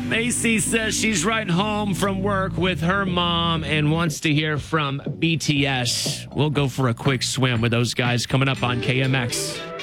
Macy says she's riding home from work with her mom and wants to hear from BTS. We'll go for a quick swim with those guys coming up on KMX.